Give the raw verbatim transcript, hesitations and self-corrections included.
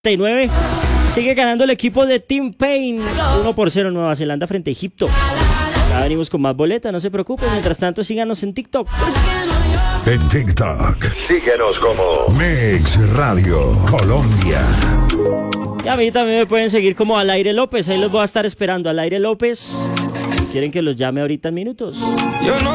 nueve. Sigue ganando el equipo de Team Pain. uno por cero Nueva Zelanda frente a Egipto. Ya venimos con más boleta, no se preocupen. Mientras tanto, síganos en TikTok. En TikTok, síguenos como Mix Radio Colombia. Y a mí también me pueden seguir como Al Aire López. Ahí los voy a estar esperando. Al Aire López. Si quieren que los llame ahorita en minutos.